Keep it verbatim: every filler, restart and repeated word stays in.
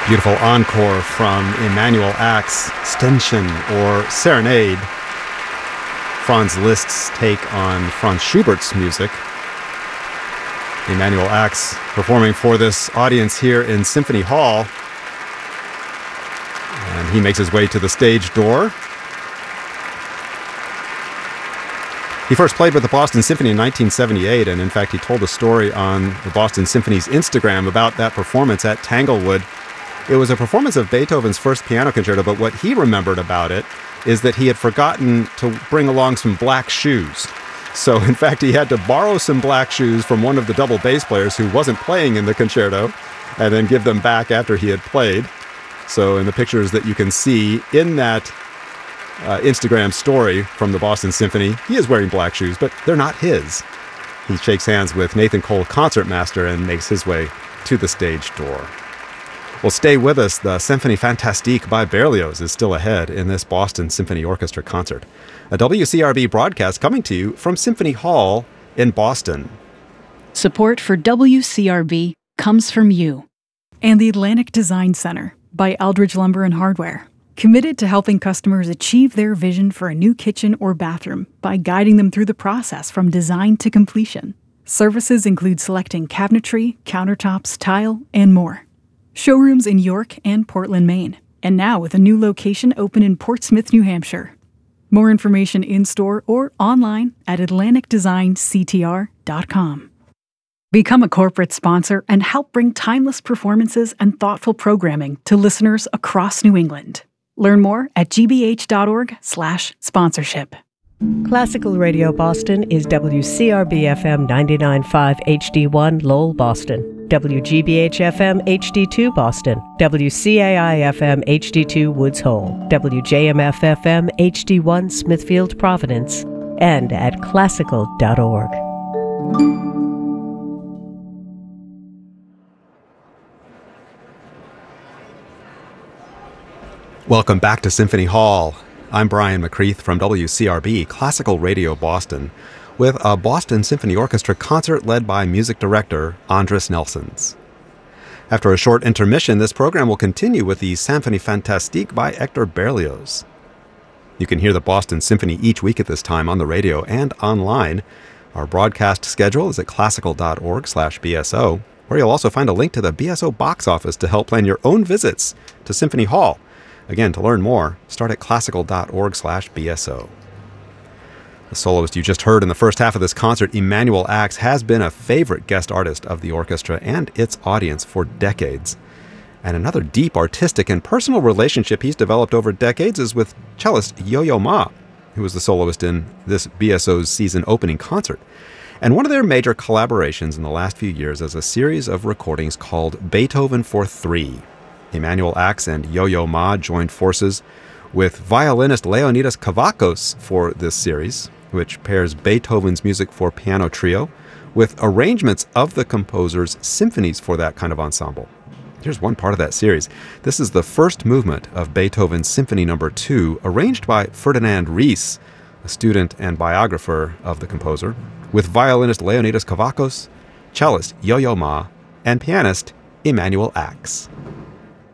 Beautiful encore from Emanuel Ax, Ständchen, or Serenade, Franz Liszt's take on Franz Schubert's music. Emanuel Ax performing for this audience here in Symphony Hall. And he makes his way to the stage door. He first played with the Boston Symphony in nineteen seventy-eight, and in fact he told a story on the Boston Symphony's Instagram about that performance at Tanglewood. It was a performance of Beethoven's first piano concerto, but what he remembered about it is that he had forgotten to bring along some black shoes. So in fact he had to borrow some black shoes from one of the double bass players who wasn't playing in the concerto, and then give them back after he had played. So in the pictures that you can see in that Uh, Instagram story from the Boston Symphony, he is wearing black shoes, but they're not his. He shakes hands with Nathan Cole, concertmaster, and makes his way to the stage door. Well, stay with us. The Symphonie Fantastique by Berlioz is still ahead in this Boston Symphony Orchestra concert. A W C R B broadcast coming to you from Symphony Hall in Boston. Support for W C R B comes from you. And the Atlantic Design Center by Aldridge Lumber and Hardware. Committed to helping customers achieve their vision for a new kitchen or bathroom by guiding them through the process from design to completion. Services include selecting cabinetry, countertops, tile, and more. Showrooms in York and Portland, Maine, and now with a new location open in Portsmouth, New Hampshire. More information in-store or online at atlantic design c t r dot com. Become a corporate sponsor and help bring timeless performances and thoughtful programming to listeners across New England. Learn more at g b h dot org slash sponsorship. Classical Radio Boston is W C R B F M ninety-nine point five H D one Lowell, Boston, W G B H F M H D two Boston, W C A I F M H D two Woods Hole, W J M F F M H D one Smithfield, Providence, and at classical dot org. Welcome back to Symphony Hall. I'm Brian McCreath from W C R B Classical Radio Boston with a Boston Symphony Orchestra concert led by music director Andris Nelsons. After a short intermission, this program will continue with the Symphonie Fantastique by Hector Berlioz. You can hear the Boston Symphony each week at this time on the radio and online. Our broadcast schedule is at classical dot org slash B S O, where you'll also find a link to the B S O box office to help plan your own visits to Symphony Hall. Again, to learn more, start at classical dot org slash B S O. The soloist you just heard in the first half of this concert, Emanuel Ax, has been a favorite guest artist of the orchestra and its audience for decades. And another deep artistic and personal relationship he's developed over decades is with cellist Yo-Yo Ma, who was the soloist in this B S O's season opening concert. And one of their major collaborations in the last few years is a series of recordings called Beethoven for Three. Emanuel Ax and Yo-Yo Ma joined forces with violinist Leonidas Kavakos for this series, which pairs Beethoven's music for piano trio with arrangements of the composer's symphonies for that kind of ensemble. Here's one part of that series. This is the first movement of Beethoven's Symphony Number Two, arranged by Ferdinand Ries, a student and biographer of the composer, with violinist Leonidas Kavakos, cellist Yo-Yo Ma, and pianist Emanuel Ax.